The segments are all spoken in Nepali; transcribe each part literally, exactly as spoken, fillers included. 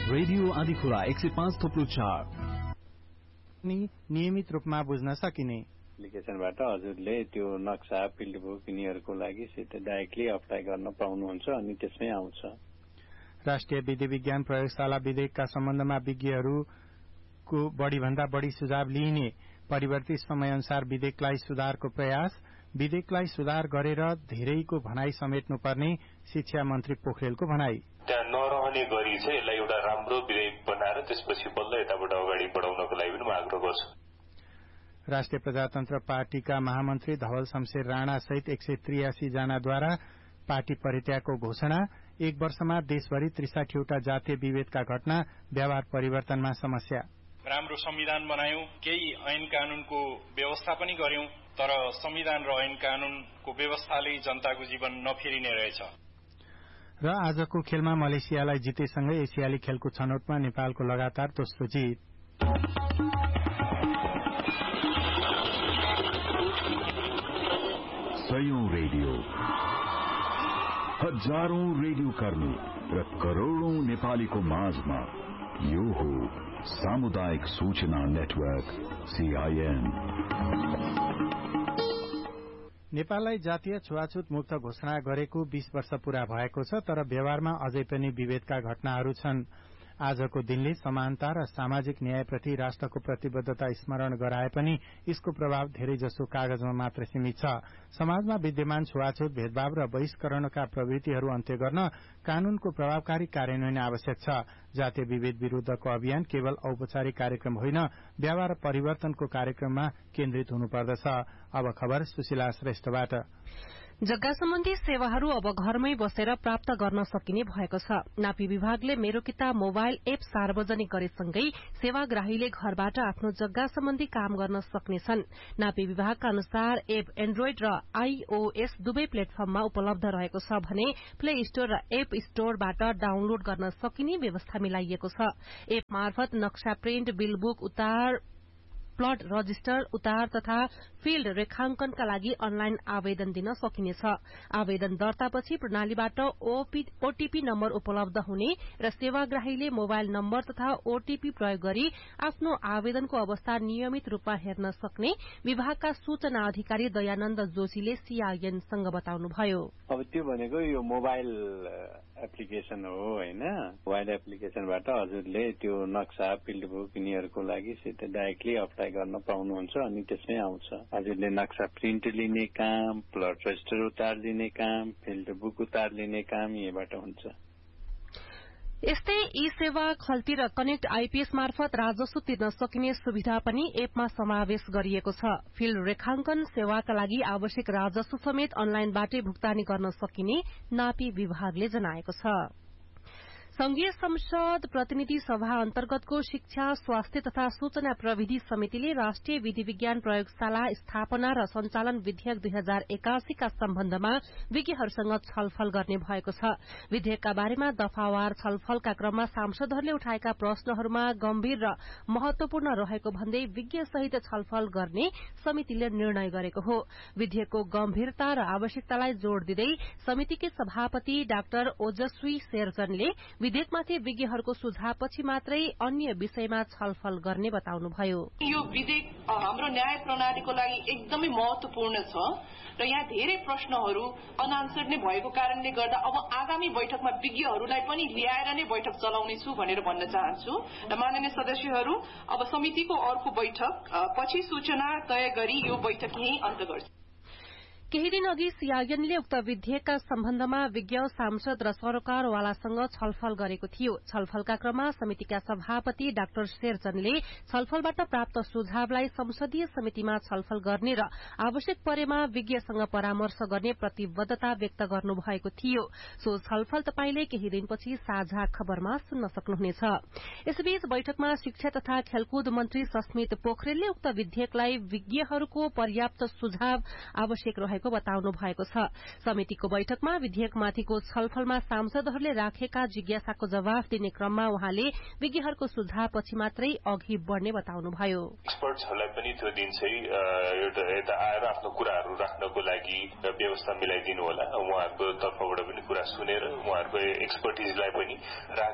रेडियो आदिखुरा एक सय पाँच थोप्लो चार नियमित रूपमा बुझ्न सकिने एप्लिकेसनबाट हजुरले त्यो नक्सा फिल्ड बुक यिनीहरूको लागि डाइरेक्टली अप्लाई गर्न पाउनुहुन्छ अनि त्यसमै आउँछ। राष्ट्रिय विधि विज्ञान प्रयोगशाला विधेयकका सम्बन्धमा विज्ञहरूको बढ़ीभन्दा बढ़ी सुझाव लिइने, परिवर्तित समयअनुसार विधेयकलाई सुधारको प्रयास, विधेयकलाई सुधार गरेर धेरैको भनाई समेट्नुपर्ने शिक्षा मन्त्री पोखरेलको भनाई। त्यहाँ नरहने गरी चाहिँ यसलाई एउटा राम्रो विधेयक बनाएर त्यसपछि बल्ल यताबाट अगाडि बढाउनको लागि पनि म आग्रह गर्छु। राष्ट्रिय प्रजातन्त्र पार्टीका महामन्त्री धवल शमशेर राणा सहित एक सय त्रियासी जनाद्वारा पार्टी परित्यागको घोषणा। एक वर्षमा देशभरि त्रिसाठीवटा जातीय विभेदका घटना, व्यवहार परिवर्तनमा समस्या। राम्रो संविधान बनायौं, केही ऐन कानूनको व्यवस्था पनि गर्यौं, तर संविधान र ऐन कानूनको व्यवस्थाले जनताको जीवन नफेरिने रहेछ। र आजको खेलमा मलेसियालाई जितेसँगै एसियाली खेलको छनौटमा नेपालको लगातार दोस्रो जित। सयौं रेडियो, हजारौं रेडियो कर्मी र करोड़ौं नेपालीको माझमा यो हो सामुदायिक सूचना नेटवर्क सीआईएन। नेपाललाई जातीय छुवाछुत मुक्त घोषणा गरेको बीस वर्ष पूरा भएको छ, तर व्यवहारमा अझै पनि विभेदका घटनाहरू छन्। आजको दिनले समानता र सामाजिक न्यायप्रति राष्ट्रको प्रतिबद्धता स्मरण गराए पनि यसको प्रभाव धेरैजसो कागजमा मात्र सीमित छ। समाजमा विद्यमान छुवाछुत, भेदभाव र बहिष्करणका प्रवृत्तिहरू अन्त्य गर्न कानूनको प्रभावकारी कार्यान्वयन आवश्यक छ। जातीय विभेद विरूद्धको अभियान केवल औपचारिक कार्यक्रम होइन, व्यवहार परिवर्तनको कार्यक्रममा केन्द्रित हुनुपर्दछ। अब खबर सुशीला श्रेष्ठबाट। जग्गा सम्बन्धी सेवाहरू अब घरमै बसेर प्राप्त गर्न सकिने भएको छ। नापी विभागले मेरो किताब मोबाइल एप सार्वजनिक गरेसँगै सेवाग्राहीले घरबाट आफ्नो जग्गा सम्बन्धी काम गर्न सक्नेछन्। नापी विभागका अनुसार एप एन्ड्रोइड र आईओएस दुवै प्लेटफर्ममा उपलब्ध रहेको छ भने प्ले स्टोर र एप स्टोरबाट डाउनलोड गर्न सकिने व्यवस्था मिलाइएको छ। एप मार्फत नक्सा प्रिन्ट, बिल बुक उतार, प्लट रजिस्टर उतार तथा फिल्ड रेखांकनका लागि अनलाइन आवेदन दिन सकिनेछ। आवेदन दर्तापछि प्रणालीबाट ओटीपी नम्बर उपलब्ध हुने र सेवाग्राहीले मोबाइल नम्बर तथा ओटीपी प्रयोग गरी आफ्नो आवेदनको अवस्था नियमित रूपमा हेर्न सक्ने विभागका सूचना अधिकारी दयानन्द जोशीले सीआईएनसँग बताउनुभयो। अब त्यो भनेको यो मोबाइल एप्लिकेशन हो हैन। मोबाइल एप्लिकेशनबाट हजुरले त्यो नक्सा फिल्ड बुक यिनीहरूको लागि डाइरेक्टली अप्लाई गर्न पाउनुहुन्छ अनि त्यसमै आउँछ। हजुरले नक्सा प्रिन्ट लिने काम, प्लट रजिस्टर उतार लिने काम, फिल्ड बुक उतार लिने काम यहीबाट हुन्छ। यस्तै ई सेवा खल्ती र कनेक्ट आईपीएस मार्फत राजस्व तिर्न सकिने सुविधा पनि एपमा समावेश गरिएको छ। फिल्ड रेखांकन सेवाका लागि आवश्यक राजस्व समेत अनलाइनबाटै भुक्तानी गर्न सकिने नापी विभागले जनाएको छ। संघीय संसद प्रतिनिधि सभा अन्तर्गतको शिक्षा, स्वास्थ्य तथा सूचना प्रविधि समितिले राष्ट्रिय विधि विज्ञान प्रयोगशाला स्थापना र सञ्चालन विधेयक दुई हजार एकासीका सम्बन्धमा विज्ञहरूसँग छलफल गर्ने भएको छ। विधेयकका बारेमा दफावार छलफलका क्रममा सांसदहरूले उठाएका प्रश्नहरूमा गम्भीर र महत्वपूर्ण रहेको भन्दै विज्ञसहित छलफल गर्ने समितिले निर्णय गरेको हो। विधेयकको गम्भीरता र आवश्यकतालाई जोड़ दिँदै समितिकी सभापति डाक्टर ओजस्वी शेरचनले विधेयकमाथि विज्ञहरूको सुझावपछि मात्रै अन्य विषयमा छलफल गर्ने बताउनुभयो। यो विधेयक हाम्रो न्याय प्रणालीको लागि एकदमै महत्वपूर्ण छ र यहाँ धेरै प्रश्नहरू अनआन्सर्ड नै भएको कारणले गर्दा अब आगामी बैठकमा विज्ञहरूलाई पनि ल्याएर नै बैठक चलाउनेछु भनेर भन्न चाहन्छु। र माननीय सदस्यहरू, अब समितिको अर्को बैठक पछि सूचना तय गरी यो बैठक यही अन्त गर्छ। केही दिन अघि सीआईएनले उक्त विधेयकका सम्बन्धमा विज्ञ, सांसद र सरकारवालासँग छलफल गरेको थियो। छलफलका क्रममा समितिका सभापति डाक्टर शेरचनले छलफलबाट प्राप्त सुझावलाई संसदीय समितिमा छलफल गर्ने र आवश्यक परेमा विज्ञसँग परामर्श गर्ने प्रतिबद्धता व्यक्त गर्नुभएको थियो। सो छलफल तपाईले केही दिनपछि साझा खबरमा सुन्न सक्नुहुनेछ। यसबीच बैठकमा शिक्षा तथा खेलकुद मन्त्री सस्मित पोखरेलले उक्त विधेयकलाई विज्ञहरूको पर्याप्त सुझाव आवश्यक रहेको बताउनु भएको छ। समितिको बैठकमा विधेयकमाथिको छलफलमा सांसदहरूले राखेका जिज्ञासाको जवाफ दिने क्रममा उहाँले विज्ञहरूको सुझावपछि मात्रै अघि बढ्ने बताउनुभयो। एक्सपर्ट्सहरूलाई पनि त्यो दिन चाहिँ यता आएर आफ्नो कुराहरू राख्नको लागि व्यवस्था मिलाइदिनु होला। उहाँहरूको तर्फबाट पनि कुरा सुनेर उहाँहरूको एक्सपर्टिजलाई पनि राखेर यसलाई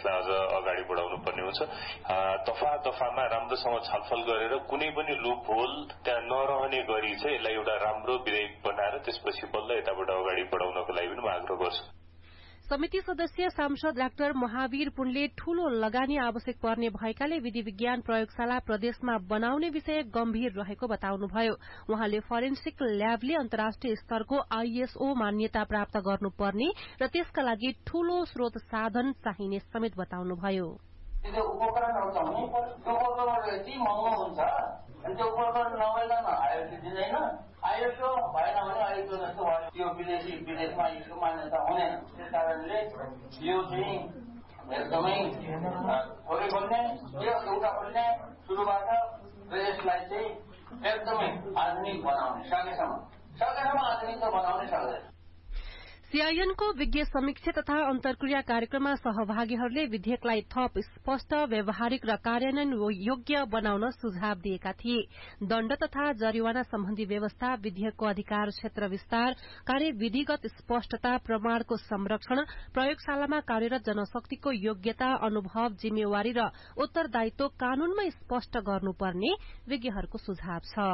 यसलाई अझ अगाडि बढाउनु पर्ने हुन्छ। दफा दफामा राम्रोसँग छलफल गरेर कुनै पनि लुप होल त्यहाँ नरहने गरी चाहिँ यसलाई एउटा राम्रो विधेयक बनाएर त्यसपछि बल्ल यताबाट अगाडि बढाउनको लागि पनि म आग्रह गर्छु। समिति सदस्य सांसद डाक्टर महावीर पुनले ठूलो लगानी आवश्यक पर्ने भएकाले विधि विज्ञान प्रयोगशाला प्रदेशमा बनाउने विषय गम्भीर रहेको बताउनुभयो। उहाँले फरेन्सिक ल्याबले अन्तर्राष्ट्रिय स्तरको आईएसओ मान्यता प्राप्त गर्नुपर्ने र त्यसका लागि ठूलो स्रोत साधन चाहिने समेत बताउनुभयो। त्यो उपकरणहरू त हुनै पर्यो, त्यो उपकरणहरू यति महँगो हुन्छ अनि त्यो उपकरण नभइकन आइएसओ दिँदैन। आइएसओ भएन भने अहिलेको जस्तो भयो त्यो विदेशी विदेशमा यसको मान्यता हुँदैन। त्यस कारणले यो चाहिँ एकदमै थोरै बोल्ने यो एउटा बोल्ने सुरुबाट प्रदेशलाई चाहिँ एकदमै आधुनिक बनाउने सकेसम्म सकेसम्म आधुनिक त बनाउनै सक्दैन। सीआईएनको विज्ञ समीक्षा तथा अन्तर्क्रिया कार्यक्रममा सहभागीहरूले विधेयकलाई थप स्पष्ट व्यावहारिक र कार्यान्वयन योग्य बनाउन सुझाव दिएका थिए। दण्ड तथा जरिवाना सम्बन्धी व्यवस्था, विधेयकको अधिकार क्षेत्र विस्तार, कार्यविधिगत स्पष्टता, प्रमाणको संरक्षण, प्रयोगशालामा कार्यरत जनशक्तिको योग्यता, अनुभव, जिम्मेवारी र उत्तरदायित्व कानूनमा स्पष्ट गर्नुपर्ने विज्ञहरूको सुझाव छ।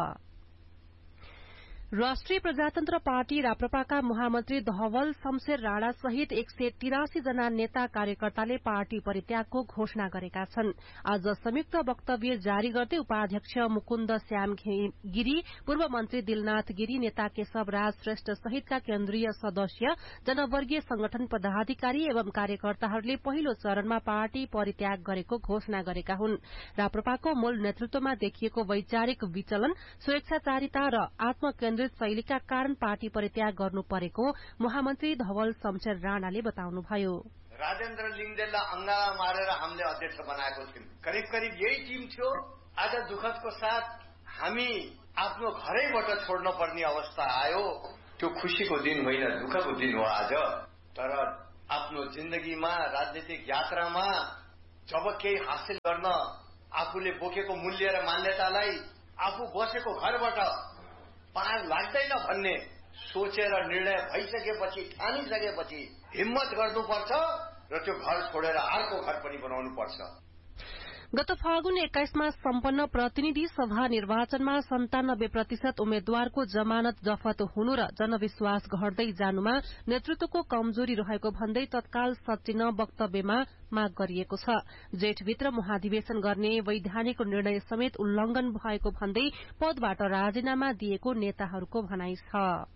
राष्ट्रिय प्रजातन्त्र पार्टी राप्रपाका महामन्त्री धवल शमशेर राणा सहित एक सय तिरासी जना नेता कार्यकर्ताले पार्टी परित्यागको घोषणा गरेका छन्। आज संयुक्त वक्तव्य जारी गर्दै उपाध्यक्ष मुकुन्द श्याम गिरी, पूर्व मन्त्री दिलनाथ गिरी, नेता केशव राज श्रेष्ठ सहितका केन्द्रीय सदस्य, जनवर्गीय संगठन पदाधिकारी एवं कार्यकर्ताहरूले पहिलो चरणमा पार्टी परित्याग गरेको घोषणा गरेका हुन्। राप्रपाको मूल नेतृत्वमा देखिएको वैचारिक विचलन, स्वेच्छाचारिता र आत्मकेन्द्रित शैलीका कारण पार्टी परित्याग गर्नु परेको महामन्त्री धवल शमशेर राणाले बताउनुभयो। राजेन्द्र लिङ्गदेनलाई अंगाला मारेर हामीले अध्यक्ष बनाएको थियौं। करिब करिब यही टिम थियो। आज दुःखदको साथ हामी आफ्नो घरैबाट छोड्न पर्ने अवस्था आयो। त्यो खुशीको दिन होइन, दुःखको दिन हो आज। तर आफ्नो जिन्दगीमा, राजनीतिक यात्रामा जब केही हासिल गर्न आफूले बोकेको मूल्य र मान्यतालाई आफू बसेको घरबाट पार लाग्दैन भन्ने सोचेर निर्णय भइसकेपछि, ठानिसकेपछि हिम्मत गर्नुपर्छ र त्यो घर छोडेर अर्को घर पनि बनाउनु पर्छ। गत फागुन एक्काइसमा सम्पन्न प्रतिनिधि सभा निर्वाचनमा सन्तानब्बे प्रतिशत उम्मेद्वारको जमानत जफत हुनु र जनविश्वास घट्दै जानुमा नेतृत्वको कमजोरी रहेको भन्दै तत्काल सचिन वक्तव्यमा माग गरिएको छ। जेठभित्र महाधिवेशन गर्ने वैधानिक निर्णय समेत उल्लंघन भएको भन्दै पदबाट राजीनामा दिएको नेताहरूको भनाइ छ।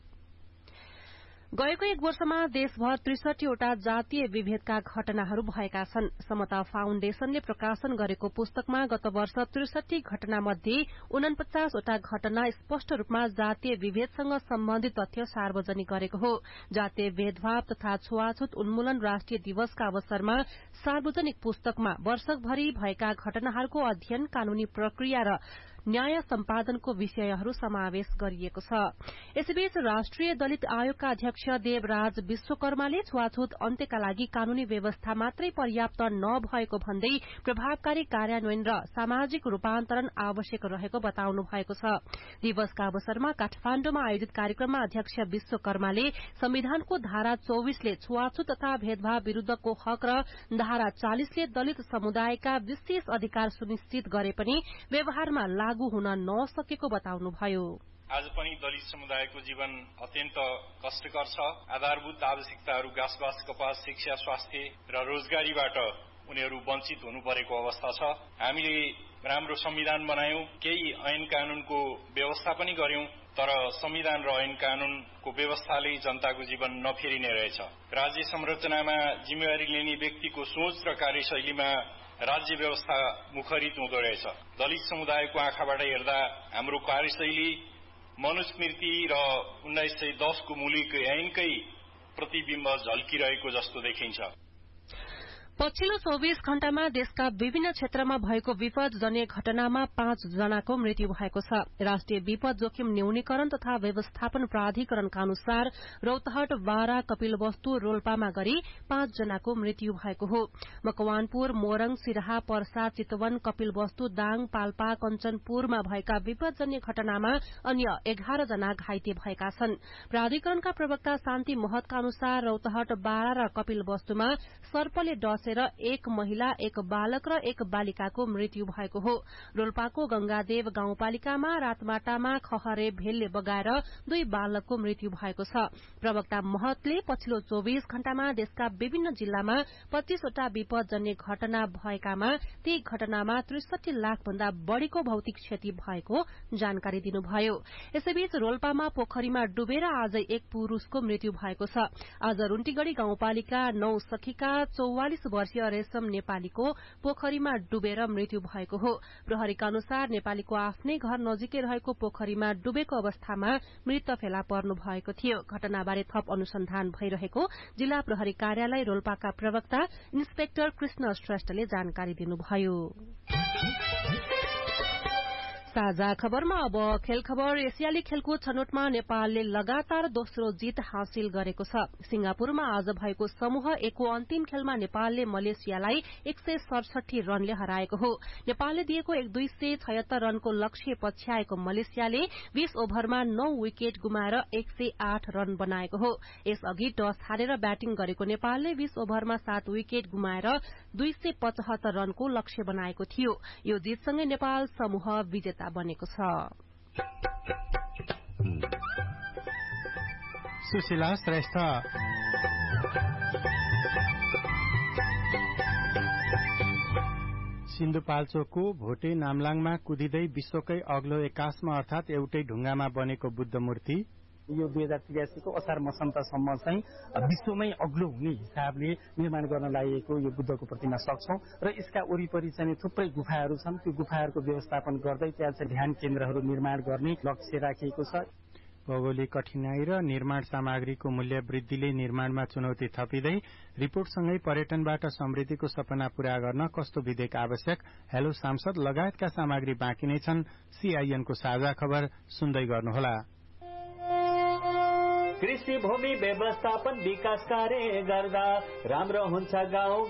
गएको एक वर्षमा देशभर त्रिसठीवटा जातीय विभेदका घटनाहरू भएका छन्। समता फाउन्डेशनले प्रकाशन गरेको पुस्तकमा गत वर्ष त्रिसठी घटना मध्ये उनपचासवटा घटना स्पष्ट रूपमा जातीय विभेदसँग सम्बन्धित तथ्य सार्वजनिक गरेको हो। जातीय भेदभाव तथा छुवाछुत उन्मूलन राष्ट्रिय दिवसका अवसरमा सार्वजनिक पुस्तकमा वर्षभरि भएका घटनाहरूको अध्ययन, कानूनी प्रक्रिया र न्याय सम्पादनको विषयहरू समावेश गरिएको छ। यसैबीच राष्ट्रिय दलित आयोगका अध्यक्ष देवराज विश्वकर्माले छुवाछुत अन्त्यका लागि कानूनी व्यवस्था मात्रै पर्याप्त नभएको भन्दै प्रभावकारी कार्यान्वयन र सामाजिक रूपान्तरण आवश्यक रहेको बताउनु भएको छ। दिवसका अवसरमा काठमाण्डुमा आयोजित कार्यक्रममा अध्यक्ष विश्वकर्माले संविधानको धारा चौविसले छुवाछुत तथा भेदभाव विरूद्धको हक र धारा चालिसले दलित समुदायका विशेष अधिकार सुनिश्चित गरे पनि व्यवहारमा लागू हुन नसकेको बताउनुभयो। आज पनि दलित समुदायको जीवन अत्यन्त कष्टकर छ। आधारभूत आवश्यकताहरू घाँसबास, कपास, शिक्षा, स्वास्थ्य र रोजगारीबाट उनीहरू वञ्चित हुनु परेको अवस्था छ। हामीले राम्रो संविधान बनायौं, केही ऐन कानूनको व्यवस्था पनि गर्यौं, तर संविधान र ऐन कानूनको व्यवस्थाले जनताको जीवन नफेरिने रहेछ। राज्य संरचनामा जिम्मेवारी लिने व्यक्तिको सोच र कार्यशैलीमा राज्य व्यवस्था मुखरित हुँदो रहेछ। दलित समुदायको आँखाबाट हेर्दा हाम्रो कार्यशैली मनुस्मृति र उन्नाइस सय दसको मूलिक ऐनकै प्रतिबिम्ब झल्किरहेको जस्तो देखिन्छ। पछिल्लो चौबीस घण्टामा देशका विभिन्न क्षेत्रमा भएको विपदजन्य घटनामा पाँच जनाको मृत्यु भएको छ। राष्ट्रिय विपद जोखिम न्यूनीकरण तथा व्यवस्थापन प्राधिकरणका अनुसार रौतहट, बारा, कपिलवस्तु, रोल्पामा गरी पाँच जनाको मृत्यु भएको हो। मकवानपुर, मोरङ, सिराहा, पर्सा, चितवन, कपिलवस्तु, दाङ, पाल्पा, कञ्चनपुरमा भएका विपदजन्य घटनामा अन्य एघार जना घाइते भएका छन्। प्राधिकरणका प्रवक्ता शान्ति महतका अनुसार रौतहट, बारा र कपिलवस्तुमा सर्पले डसे खसेर एक महिला एक बालक र एक बालिकाको मृत्यु भएको हो। रोल्पाको गंगादेव गाउँपालिकामा रातमाटामा खहरे भेलले बगाएर दुई बालकको मृत्यु भएको छ। प्रवक्ता महतले पछिल्लो चौबीस घण्टामा देशका विभिन्न जिल्लामा पच्चीसवटा विपदजन्य घटना भएकामा ती घटनामा त्रिसठी लाख भन्दा बढ़ीको भौतिक क्षति भएको जानकारी दिनुभयो। यसैबीच रोल्पामा पोखरीमा डुबेर आजै एक पुरूषको मृत्यु भएको छ। आज रुन्टीगढ़ी गाउँपालिका नौ सखीका चौवालिस वर्षीय रेशम नेपालीको पोखरीमा डुबेर मृत्यु भएको हो। प्रहरीका अनुसार नेपालीको आफ्नै घर नजिकै रहेको पोखरीमा डुबेको अवस्थामा मृत फेला पर्नु भएको थियो। घटनाबारे थप अनुसन्धान भइरहेको जिल्ला प्रहरी कार्यालय रोल्पाका प्रवक्ता इन्सपेक्टर कृष्ण श्रेष्ठले जानकारी दिनुभयो। साझा खबरमा अब खेल खबर। एसियाली खेलकुद छनौटमा नेपालले लगातार दोस्रो जीत हासिल गरेको छ। सिंगापुरमा आज भएको समूह एकको अन्तिम खेलमा नेपालले मलेसियालाई एक सय सडसठी रनले हराएको हो। नेपालले दिएको एक दुई सय छयत्तर रनको लक्ष्य पछ्याएको मलेसियाले बीस ओभरमा नौ विकेट गुमाएर एक सय आठ रन बनाएको हो। यसअघि टस हारेर ब्याटिङ गरेको नेपालले बीस ओभरमा सात विकेट गुमाएर दुई सय पचहत्तर रनको लक्ष्य बनाएको थियो। यो जीतसँगै नेपाल समूह विजेता बनेको छ। सुशीला श्रेष्ठ। सिन्धुपाल्चोकको भोटे नामलाङमा कुदिँदै विश्वकै अग्लो एकासमा अर्थात एउटै ढुङ्गामा बनेको बुद्ध मूर्ति यो दुई हजार त्रियासीको असार मसन्तसम्म चाहिँ विश्वमै अग्लो हुने हिसाबले निर्माण गर्न लागेको यो बुद्धको प्रतिमा सक्छौं र यसका वरिपरि चाहिँ थुप्रै गुफाहरू छन्। त्यो गुफाहरूको व्यवस्थापन गर्दै त्यहाँ चाहिँ ध्यान केन्द्रहरू निर्माण गर्ने लक्ष्य राखिएको छ। भौगोलिक कठिनाई र निर्माण सामग्रीको मूल्य वृद्धिले निर्माणमा चुनौती थपिँदै रिपोर्टसँगै पर्यटनबाट समृद्धिको सपना पूरा गर्न कस्तो विधेयक आवश्यक, हेलो सांसद लगायतका सामग्री बाँकी नै छन्। सीआईएनको साझा खबर सुन्दै गर्नुहोला। कृषि भूमि व्यवस्थापन विकास कार्य गर्दा राम्रो हुन्छ गाउँ